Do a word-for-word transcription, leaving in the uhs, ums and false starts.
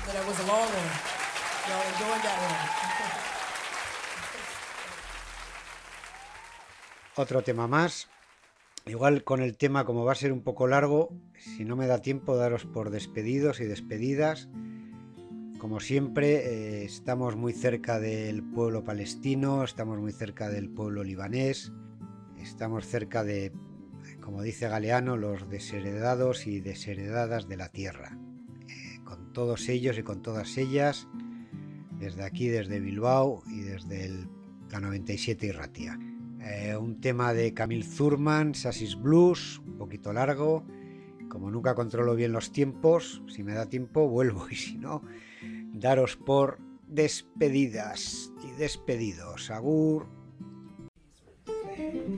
But it was a long one. Y'all enjoyed that one. Otro tema más. Igual con el tema, como va a ser un poco largo, si no me da tiempo, daros por despedidos y despedidas. Como siempre, eh, estamos muy cerca del pueblo palestino, estamos muy cerca del pueblo libanés, estamos cerca de, como dice Galeano, los desheredados y desheredadas de la tierra. Eh, con todos ellos y con todas ellas, desde aquí, desde Bilbao y desde el, la noventa y siete Irratia. Eh, un tema de Camille Zurman, Sasis Blues, un poquito largo. Como nunca controlo bien los tiempos, si me da tiempo vuelvo, y si no, daros por despedidas y despedidos. Agur.